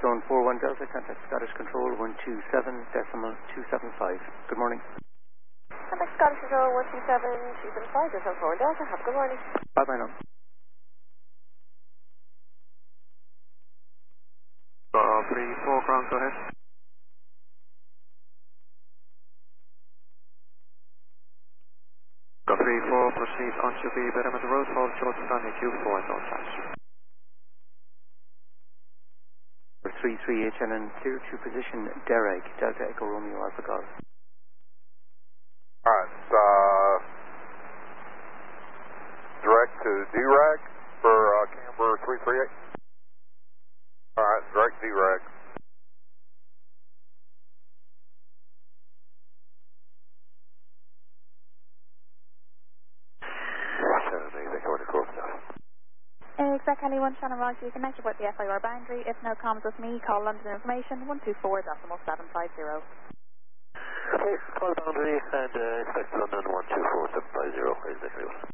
Zone 41 Delta, contact Scottish Control 127.275. Good morning. Contact Scottish Control 127.275, Zone 41 Delta. Have a good morning. Bye-bye now. 34 ground, go ahead. Go 34, proceed onto the Bedminster Road, hold short Stanley Q4 and don't charge. 33HN and clear to position Derek, Delta Echo Romeo Alpha Golf. Alright, direct to DRAG for Camber 338. Alright, direct DRAG. Exec Kelly 1 Shannon Roger, you connected with the FIR boundary. If no comms with me, call London Information 124.750. Okay, call boundary and expect London 124.750.